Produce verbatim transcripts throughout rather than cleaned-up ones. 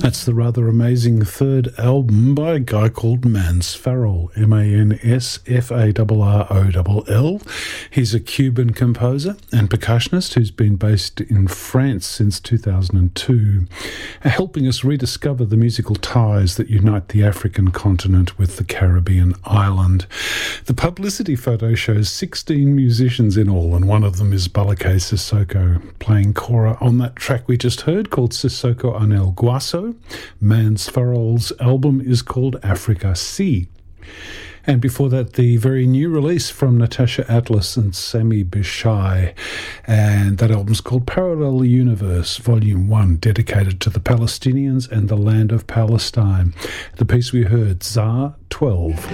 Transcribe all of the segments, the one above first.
That's the rather amazing third album by a guy called Mans Farroll, M A N S F A R R O L L. He's a Cuban composer and percussionist who's been based in France since two thousand two, helping us rediscover the musical ties that unite the African continent with the Caribbean island. The publicity photo shows sixteen musicians in all, and one of them is Balake Sissoko, playing kora on that track we just heard called Sissoko Anel Guaso. Mans Farroll's album is called Africa C. And before that, the very new release from Natasha Atlas and Sami Bishai. And that album's called Parallel Universe, Volume one, dedicated to the Palestinians and the land of Palestine. The piece we heard, Tsar twelve.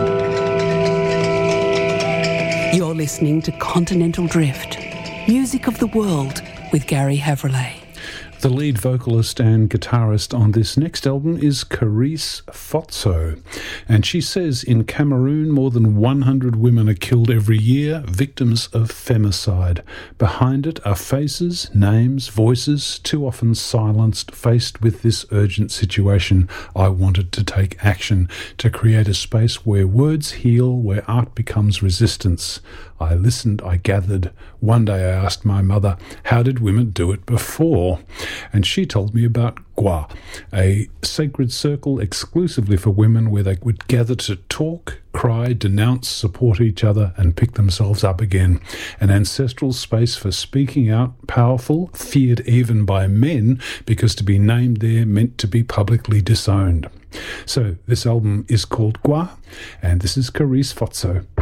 You're listening to Continental Drift, music of the world with Gary Havrillay. The lead vocalist and guitarist on this next album is Carice Fotso, and she says in Cameroon more than one hundred women are killed every year, victims of femicide. Behind it are faces, names, voices, too often silenced. Faced with this urgent situation, I wanted to take action, to create a space where words heal, where art becomes resistance. I listened, I gathered. One day I asked my mother, how did women do it before? And she told me about Gwa, a sacred circle exclusively for women where they would gather to talk, cry, denounce, support each other and pick themselves up again. An ancestral space for speaking out, powerful, feared even by men, because to be named there meant to be publicly disowned. So this album is called Gwa, and this is Carice Fotso.